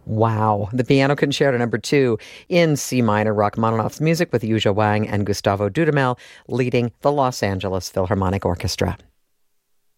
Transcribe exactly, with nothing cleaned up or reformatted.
Wow. The Piano Concerto number two in C minor, Rachmaninoff's music with Yuzha Wang and Gustavo Dudamel leading the Los Angeles Philharmonic Orchestra.